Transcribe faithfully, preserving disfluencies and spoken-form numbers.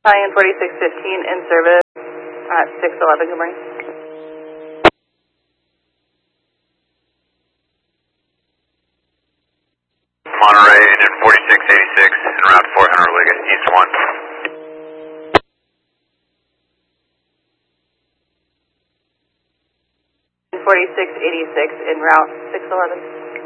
Italian forty-six fifteen in service at six eleven, good morning. Monterey, engine forty-six eighty-six, en route four hundred Wigan, east one. forty-six eighty-six en route six eleven.